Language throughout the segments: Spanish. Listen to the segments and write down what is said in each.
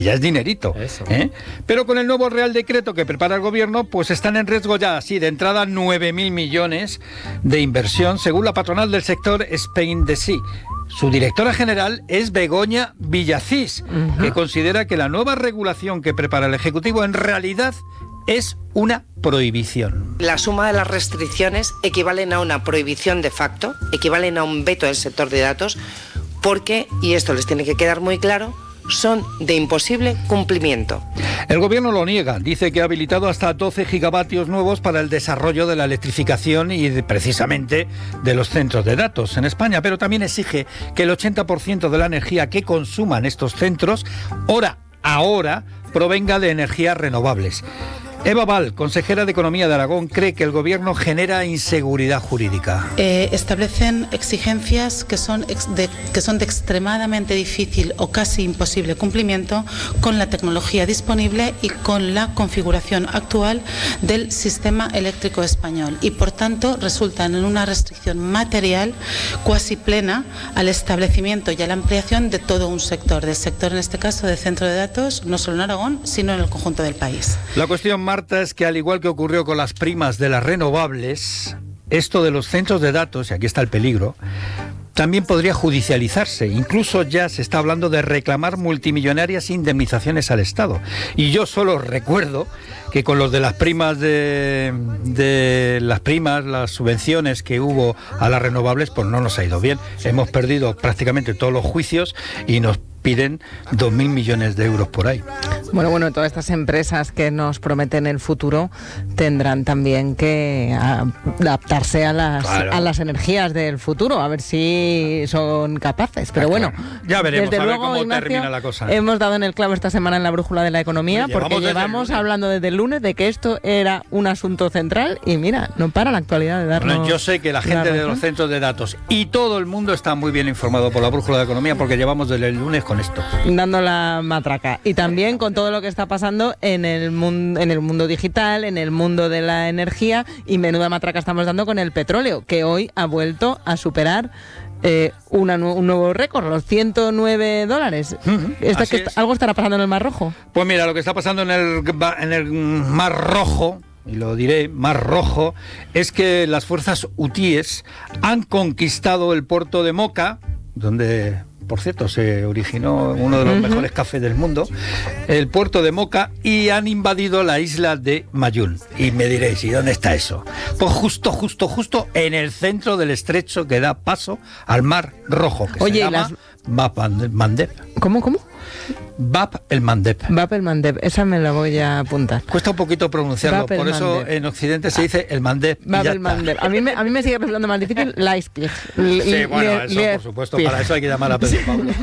Ya es dinerito, Pero con el nuevo Real Decreto que prepara el gobierno, pues están en riesgo ya, así de entrada, 9.000 millones de inversión, según la patronal del sector Spain de Sea. Su directora general es Begoña Villacís, que considera que la nueva regulación que prepara el Ejecutivo en realidad es una prohibición. La suma de las restricciones equivalen a una prohibición de facto, equivalen a un veto del sector de datos, porque, y esto les tiene que quedar muy claro, son de imposible cumplimiento. El gobierno lo niega, dice que ha habilitado hasta 12 gigavatios nuevos para el desarrollo de la electrificación y precisamente de los centros de datos en España, pero también exige que el 80% de la energía que consuman estos centros, ahora, provenga de energías renovables. Eva Val, consejera de Economía de Aragón, cree que el gobierno genera inseguridad jurídica. Establecen exigencias que son de extremadamente difícil o casi imposible cumplimiento con la tecnología disponible y con la configuración actual del sistema eléctrico español y por tanto resultan en una restricción material cuasi plena al establecimiento y a la ampliación de todo un sector, del sector en este caso de centro de datos, no solo en Aragón, sino en el conjunto del país. La cuestión, Marta, es que al igual que ocurrió con las primas de las renovables, esto de los centros de datos, y aquí está el peligro, también podría judicializarse. Incluso ya se está hablando de reclamar multimillonarias indemnizaciones al Estado. Y yo solo recuerdo que con los de las primas las subvenciones que hubo a las renovables, pues no nos ha ido bien. Hemos perdido prácticamente todos los juicios y nos piden 2.000 millones de euros por ahí. Bueno, todas estas empresas que nos prometen el futuro tendrán también que adaptarse a las energías del futuro, a ver si son capaces. Pero bueno, ya veremos, desde a ver luego, cómo Ignacio, termina la cosa. Hemos dado en el clavo esta semana en la brújula de la economía, porque llevamos hablando desde el lunes de que esto era un asunto central y mira, no para la actualidad de darnos. Bueno, yo sé que la gente de los centros de datos y todo el mundo está muy bien informado por la brújula de la economía, porque llevamos desde el lunes con esto. Dando la matraca. Y también con todo lo que está pasando en el mundo digital, en el mundo de la energía, y menuda matraca estamos dando con el petróleo, que hoy ha vuelto a superar un nuevo récord, los $109. ¿Algo estará pasando en el Mar Rojo? Pues mira, lo que está pasando en el Mar Rojo, y lo diré, Mar Rojo, es que las fuerzas hutíes han conquistado el puerto de Moca, donde, por cierto, se originó uno de los mejores cafés del mundo, el puerto de Moca, y han invadido la isla de Mayún. Y me diréis, ¿y dónde está eso? pues justo en el centro del estrecho que da paso al Mar Rojo, que se llama Bab el-Mandeb. ¿Cómo? Bab el-Mandeb. Bab el-Mandeb, esa me la voy a apuntar. Cuesta un poquito pronunciarlo, por eso en Occidente se dice el Mandeb. Bab el-Mandeb. A mí me sigue resultando más difícil Leipzig. Sí, bueno, eso por supuesto, para eso hay que llamar a Pedro Pablo.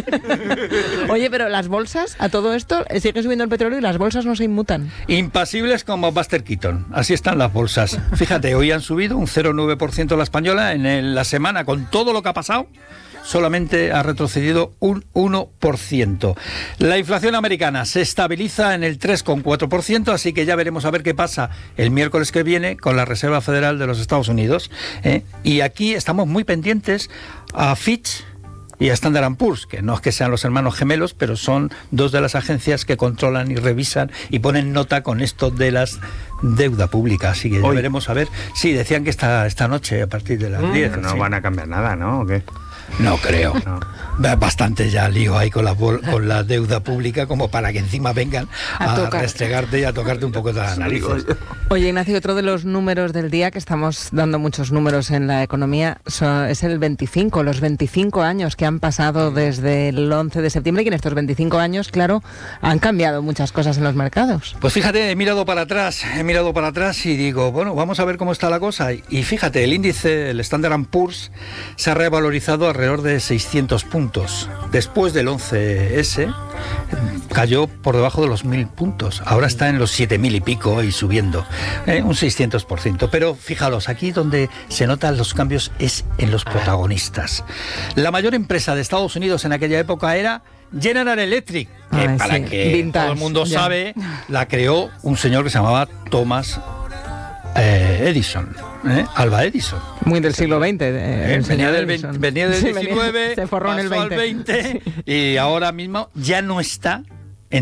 Oye, pero las bolsas, a todo esto, sigue subiendo el petróleo y las bolsas no se inmutan. Impasibles como Buster Keaton, así están las bolsas. Fíjate, hoy han subido un 0,9% la española, en la semana, con todo lo que ha pasado, solamente ha retrocedido un 1%. La inflación americana se estabiliza en el 3,4%, así que ya veremos a ver qué pasa el miércoles que viene con la Reserva Federal de los Estados Unidos. Y aquí estamos muy pendientes a Fitch y a Standard & Poor's, que no es que sean los hermanos gemelos, pero son dos de las agencias que controlan y revisan y ponen nota con esto de las deuda pública, así que ya veremos a ver. Sí, decían que esta noche a partir de las 10. No van a cambiar nada, ¿no? ¿O qué? No creo. No. Bastante ya lío ahí con la deuda pública como para que encima vengan a restregarte y a tocarte un poco de las narices. Oye, Ignacio, otro de los números del día, que estamos dando muchos números en la economía, es el 25, los 25 años que han pasado desde el 11 de septiembre, y en estos 25 años, claro, han cambiado muchas cosas en los mercados. Pues fíjate, he mirado para atrás y digo, bueno, vamos a ver cómo está la cosa. Y fíjate, el índice, el Standard & Poor's, se ha revalorizado alrededor de 600 puntos. Después del 11S cayó por debajo de los 1.000 puntos. Ahora está en los 7.000 y pico y subiendo, un 600%. Pero fijaros, aquí donde se notan los cambios es en los protagonistas. La mayor empresa de Estados Unidos en aquella época era General Electric, que Vintage, todo el mundo sabe, la creó un señor que se llamaba Thomas Edison, Alva Edison. Muy del siglo XX. Venía del 19, se forró en el 20. al 20 y ahora mismo ya no está